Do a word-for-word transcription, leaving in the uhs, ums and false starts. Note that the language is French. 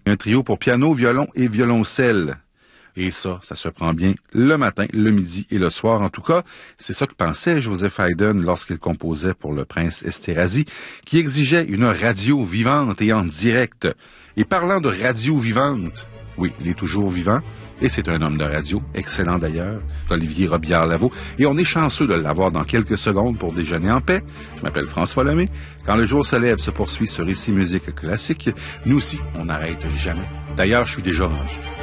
Un trio pour piano, violon et violoncelle. Et ça, ça se prend bien le matin, le midi et le soir. En tout cas, c'est ça que pensait Joseph Haydn lorsqu'il composait pour le prince Esterhazy, qui exigeait une radio vivante et en direct. Et parlant de radio vivante, oui, il est toujours vivant, et c'est un homme de radio, excellent d'ailleurs, Olivier Robillard-Lavaux, et on est chanceux de l'avoir dans quelques secondes pour déjeuner en paix. Je m'appelle François Lemay. Quand le jour se lève, se poursuit sur Ici Musique Classique. Nous aussi, on n'arrête jamais. D'ailleurs, je suis déjà rendu.